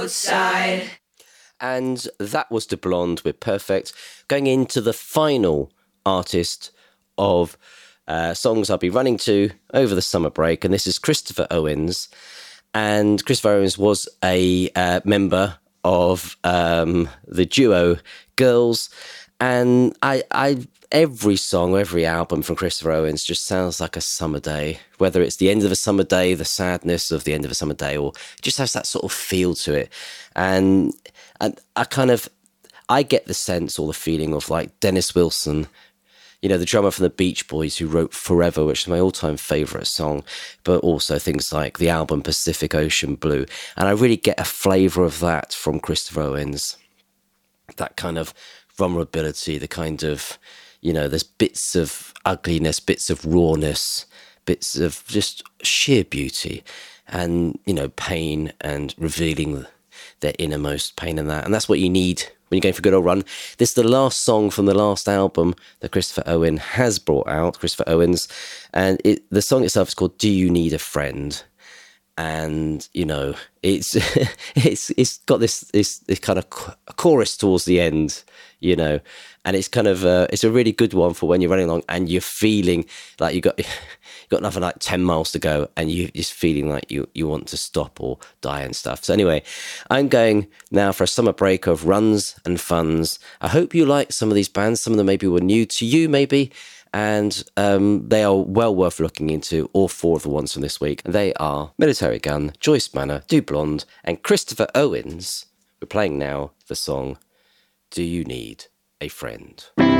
roadside. And that was De Blonde with Perfect. Going into the final artist of songs I'll be running to over the summer break, and this is Christopher Owens. And Christopher Owens was a member of the duo Girls, and I every song, every album from Christopher Owens just sounds like a summer day, whether it's the end of a summer day, the sadness of the end of a summer day, or it just has that sort of feel to it. And I get the sense or the feeling of like Dennis Wilson, you know, the drummer from the Beach Boys who wrote Forever, which is my all-time favourite song, but also things like the album Pacific Ocean Blue. And I really get a flavour of that from Christopher Owens. That kind of vulnerability, the kind of, you know, there's bits of ugliness, bits of rawness, bits of just sheer beauty and, you know, pain and revealing their innermost pain in that. And that's what you need when you're going for a good old run. This is the last song from the last album that Christopher Owen has brought out, Christopher Owens. And the song itself is called Do You Need a Friend? And, you know, it's got this kind of chorus towards the end, you know, and it's kind of it's a really good one for when you're running along and you're feeling like you've got nothing like 10 miles to go and you're just feeling like you want to stop or die and stuff. So anyway, I'm going now for a summer break of runs and funs. I hope you like some of these bands. Some of them maybe were new to you, maybe. And they are well worth looking into, all four of the ones from this week. They are Military Gun, Joyce Manor, Du Blonde, and Christopher Owens. We're playing now the song Do You Need a Friend?